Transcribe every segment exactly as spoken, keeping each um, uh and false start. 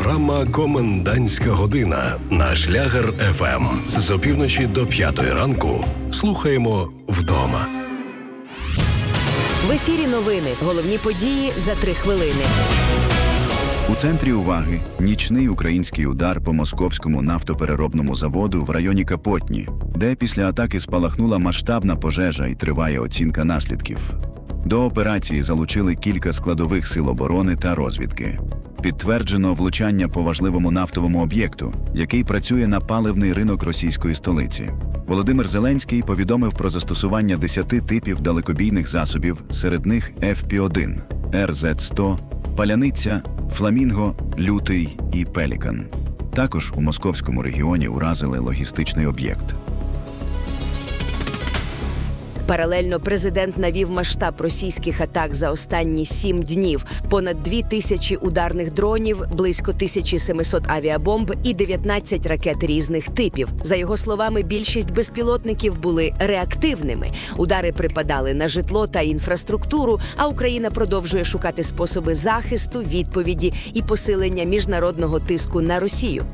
Програма «Комендантська година» на Шлягер еф ем. З опівночі до п'ятої ранку слухаємо вдома. В ефірі новини. Головні події за три хвилини. У центрі уваги – нічний український удар по московському нафтопереробному заводу в районі Капотні, де після атаки спалахнула масштабна пожежа і триває оцінка наслідків. До операції залучили кілька складових сил оборони та розвідки. Підтверджено влучання по важливому нафтовому об'єкту, який працює на паливний ринок російської столиці. Володимир Зеленський повідомив про застосування десяти типів далекобійних засобів, серед них еф пі один, ер зет сто, Паляниця, Фламінго, Лютий і Пелікан. Також у московському регіоні уразили логістичний об'єкт. Паралельно президент навів масштаб російських атак за останні сім днів. Понад дві тисячі ударних дронів, близько тисяча сімсот авіабомб і дев'ятнадцять ракет різних типів. За його словами, більшість безпілотників були реактивними. Удари припадали на житло та інфраструктуру, а Україна продовжує шукати способи захисту, відповіді і посилення міжнародного тиску на Росію.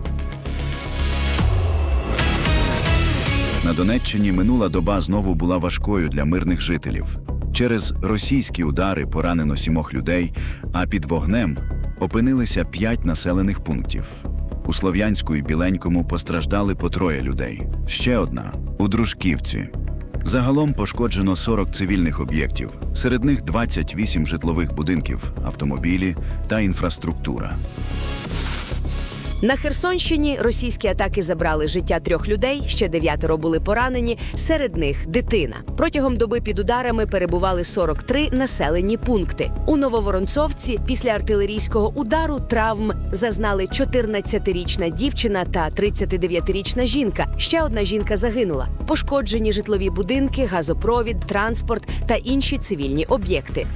На Донеччині минула доба знову була важкою для мирних жителів. Через російські удари поранено сімох людей, а під вогнем опинилися п'ять населених пунктів. У Слов'янську і Біленькому постраждали по троє людей. Ще одна – у Дружківці. Загалом пошкоджено сорок цивільних об'єктів, серед них двадцять вісім житлових будинків, автомобілі та інфраструктура. На Херсонщині російські атаки забрали життя трьох людей, ще дев'ятеро були поранені, серед них дитина. Протягом доби під ударами перебували сорок три населені пункти. У Нововоронцовці після артилерійського удару травм зазнали чотирнадцятирічна дівчина та тридцятидев'ятирічна жінка. Ще одна жінка загинула. Пошкоджені житлові будинки, газопровід, транспорт та інші цивільні об'єкти.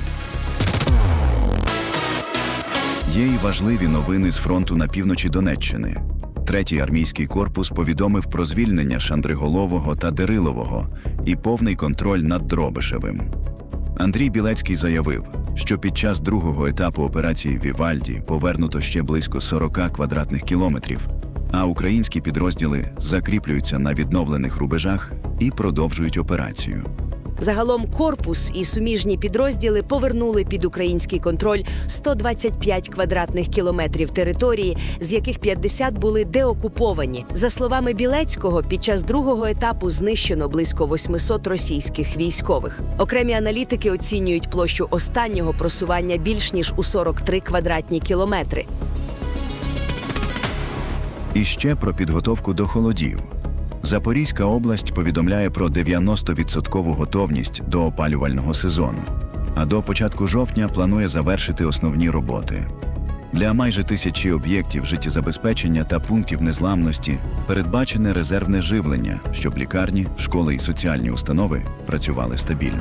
Є й важливі новини з фронту на півночі Донеччини. Третій армійський корпус повідомив про звільнення Шандриголового та Дерилового і повний контроль над Дробишевим. Андрій Білецький заявив, що під час другого етапу операції «Вівальді» повернуто ще близько сорока квадратних кілометрів, а українські підрозділи закріплюються на відновлених рубежах і продовжують операцію. Загалом корпус і суміжні підрозділи повернули під український контроль сто двадцять п'ять квадратних кілометрів території, з яких п'ятдесят були деокуповані. За словами Білецького, під час другого етапу знищено близько восьмисот російських військових. Окремі аналітики оцінюють площу останнього просування більш ніж у сорок три квадратні кілометри. І ще про підготовку до холодів. Запорізька область повідомляє про дев'яносто відсотків готовність до опалювального сезону, а до початку жовтня планує завершити основні роботи. Для майже тисячі об'єктів життєзабезпечення та пунктів незламності передбачене резервне живлення, щоб лікарні, школи і соціальні установи працювали стабільно.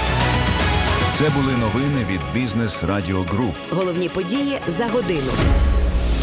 Це були новини від Бізнес Радіо Груп. Головні події за годину.